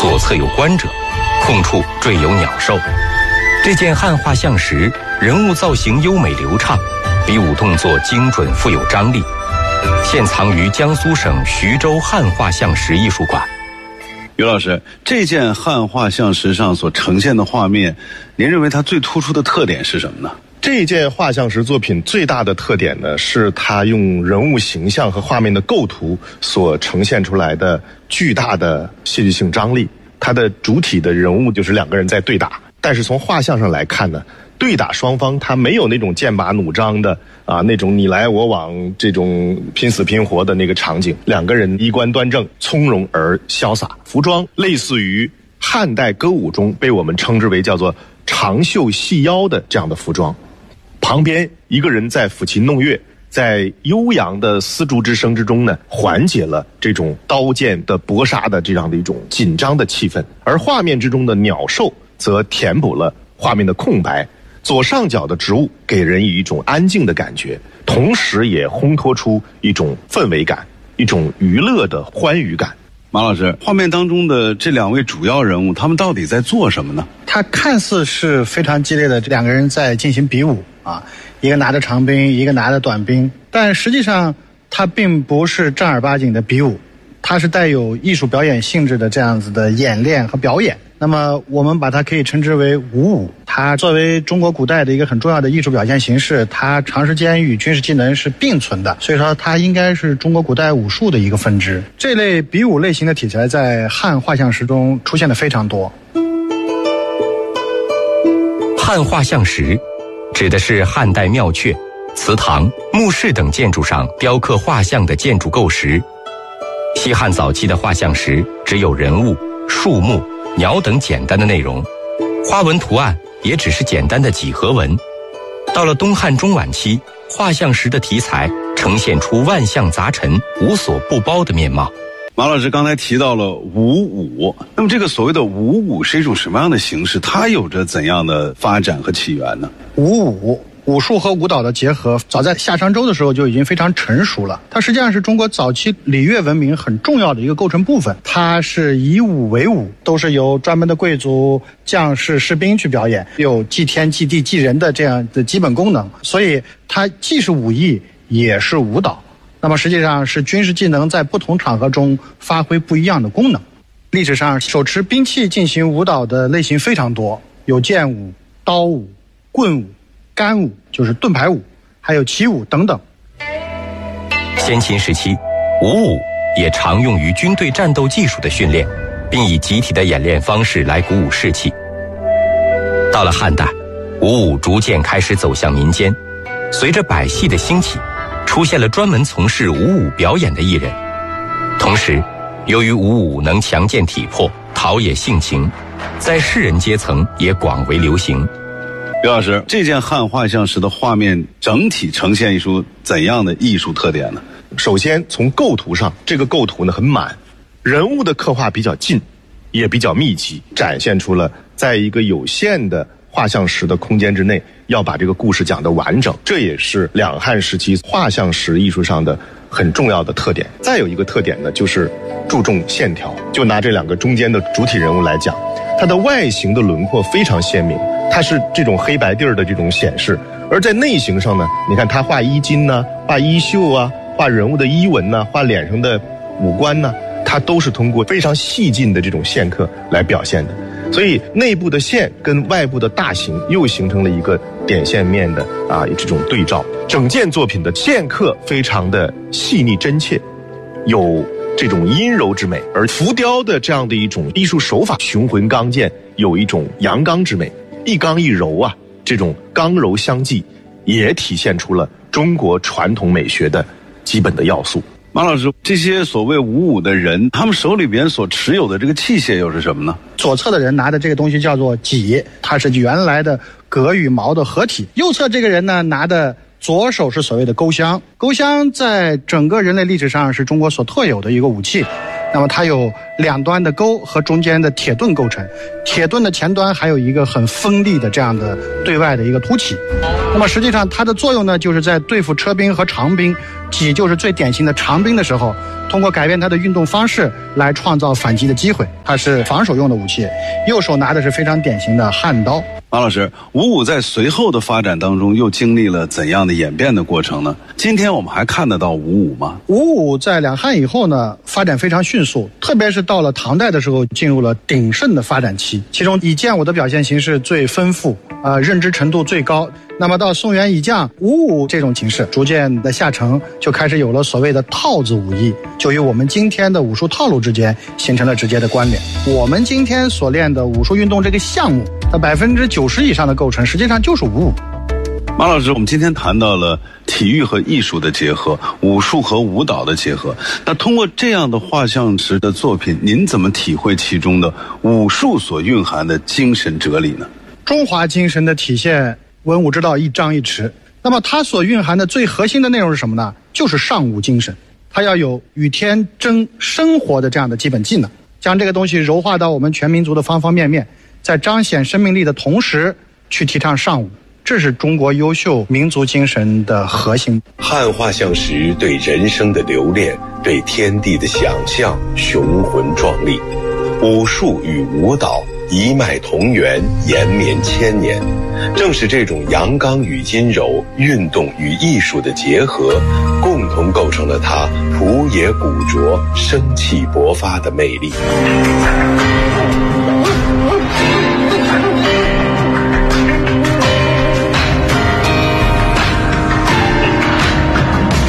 左侧有官者，空处缀有鸟兽。这件汉画像石人物造型优美流畅，比武动作精准富有张力，现藏于江苏省徐州汉画像石艺术馆。 于老师，这件汉画像石上所呈现的画面，您认为它最突出的特点是什么呢？ 这件画像石作品最大的特点呢，是它用人物形象和画面的构图所呈现出来的巨大的戏剧性张力。它的主体的人物就是两个人在对打，但是从画像上来看呢，对打双方它没有那种剑拔弩张的那种你来我往这种拼死拼活的那个场景，两个人衣冠端正，从容而潇洒，服装类似于汉代歌舞中被我们称之为叫做长袖细腰的这样的服装。旁边一个人在抚琴弄乐，在悠扬的丝竹之声之中呢，缓解了这种刀剑的搏杀的这样的一种紧张的气氛。而画面之中的鸟兽则填补了画面的空白，左上角的植物给人以一种安静的感觉，同时也烘托出一种氛围感，一种娱乐的欢愉感。 马老师，画面当中的这两位主要人物，他们到底在做什么呢？ 他看似是非常激烈的两个人在进行比武一个拿着长兵，一个拿着短兵，但实际上他并不是正儿八经的比武，它是带有艺术表演性质的这样子的演练和表演。那么我们把它可以称之为武武，它作为中国古代的一个很重要的艺术表现形式，它长时间与军事技能是并存的，所以说它应该是中国古代武术的一个分支。这类比武类型的题材在汉画像石中出现的非常多。 汉画像石指的是汉代庙阙、祠堂、墓室等建筑上雕刻画像的建筑构石。西汉早期的画像石只有人物、树木、鸟等简单的内容，花纹图案也只是简单的几何纹。到了东汉中晚期，画像石的题材呈现出万象杂陈、无所不包的面貌。 马老师刚才提到了武武，那么这个所谓的武武是一种什么样的形式？它有着怎样的发展和起源呢？ 武术和舞蹈的结合，早在夏商周的时候就已经非常成熟了。它实际上是中国早期礼乐文明很重要的一个构成部分。它是以武为武，都是由专门的贵族、将士、士兵去表演，有祭天、祭地、祭人的这样的基本功能。所以它既是武艺，也是舞蹈。那么实际上是军事技能在不同场合中发挥不一样的功能。历史上手持兵器进行舞蹈的类型非常多，有剑舞、刀舞、棍舞、杆舞，就是盾牌舞，还有旗舞等等。 先秦时期，武舞也常用于军队战斗技术的训练，并以集体的演练方式来鼓舞士气。到了汉代，武舞逐渐开始走向民间，随着百戏的兴起，出现了专门从事武舞表演的艺人。同时，由于武舞能强健体魄、陶冶性情，在士人阶层也广为流行。 于老师，这件汉画像石的画面整体呈现一出怎样的艺术特点呢？ 首先从构图上，这个构图呢很满，人物的刻画比较近，也比较密集，展现出了在一个有限的画像石的空间之内，要把这个故事讲得完整，这也是两汉时期画像石艺术上的很重要的特点。再有一个特点呢，就是注重线条。就拿这两个中间的主体人物来讲，它的外形的轮廓非常鲜明，它是这种黑白地儿的这种显示。而在内形上呢，你看它画衣襟呢，画衣袖啊，画人物的衣纹呢，画脸上的五官呢，它都是通过非常细劲的这种线刻来表现的。所以内部的线跟外部的大形又形成了一个点线面的这种对照。整件作品的线刻非常的细腻真切，有这种阴柔之美，而浮雕的这样的一种艺术手法雄浑刚健，有一种阳刚之美，一刚一柔啊，这种刚柔相济，也体现出了中国传统美学的基本的要素。 马老师，这些所谓武武的人，他们手里边所持有的这个器械又是什么呢？ 左侧的人拿的这个东西叫做戟，它是原来的戈与矛的合体。右侧这个人呢，拿的左手是所谓的钩香。钩香在整个人类历史上是中国所特有的一个武器。 那么它有两端的钩和中间的铁盾构成，铁盾的前端还有一个很锋利的这样的对外的一个凸起。那么实际上它的作用呢，就是在对付车兵和长兵，戟就是最典型的长兵的时候，通过改变它的运动方式来创造反击的机会。它是防守用的武器，右手拿的是非常典型的汉刀。 马老师，五五在随后的发展当中又经历了怎样的演变的过程呢？今天我们还看得到五五吗？ 五五在两汉以后呢，发展非常迅速，特别是到了唐代的时候，进入了鼎盛的发展期。其中以剑舞的表现形式最丰富，认知程度最高。那么到宋元以降，五五这种形式逐渐的下沉，就开始有了所谓的套子武艺，就与我们今天的武术套路之间形成了直接的关联。我们今天所练的武术运动这个项目，它90%以上的构成实际上就是五五。 马老师，我们今天谈到了体育和艺术的结合，武术和舞蹈的结合。那通过这样的画像石的作品，您怎么体会其中的武术所蕴含的精神哲理呢？ 中华精神的体现，文武之道一张一弛。那么它所蕴含的最核心的内容是什么呢？就是尚武精神。它要有与天争生活的这样的基本技能，将这个东西柔化到我们全民族的方方面面，在彰显生命力的同时去提倡尚武。这是中国优秀民族精神的核心。 汉画像石对人生的留恋，对天地的想象，雄浑壮丽。武术与舞蹈一脉同源，延绵千年。正是这种阳刚与阴柔、运动与艺术的结合，共同构成了它朴野古拙、生气勃发的魅力。